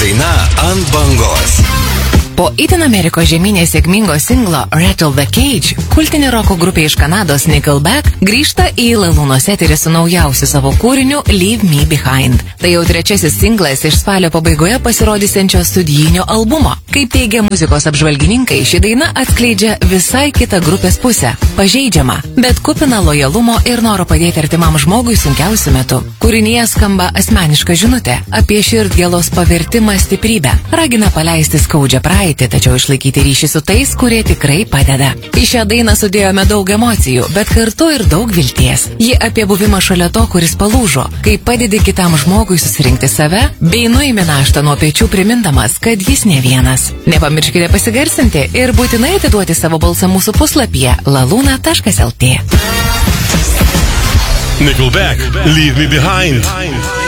daina ant bangos. Po itin Amerikos žemynės sėkmingo singlo Rattle the Cage, kultinė roko grupė iš Kanados Nickelback grįžta į Lalūnos eterį su naujausiu savo kūriniu Leave Me Behind. Tai jau trečiasis singlas iš spalio pabaigoje pasirodysiančio studijinio albumo. Kaip teigia muzikos apžvalgininkai, ši daina atskleidžia visai kitą grupės pusę – pažeidžiamą, bet kupina lojalumo ir noro padėti artimam žmogui sunkiausiu metu. Kūrinyje skamba asmeniška žinutė apie širdgėlos pavertimą stiprybę. Ragina paleisti skaudžią praeitį, tačiau išlaikyti ryšį su tais, kurie tikrai padeda. Į šią dainą sudėjome daug emocijų, bet kartu ir daug vilties. Ji apie buvimą šalia to, kuris palūžo, kaip padedi kitam žmogui susirinkti save, bei nuimi naštą nuo pečių primindamas, kad jis ne vienas. Nepamirškite pasigarsinti ir būtinai atiduoti savo balsą mūsų puslapyje laluna.lt. Nickelback, Leave Me Behind.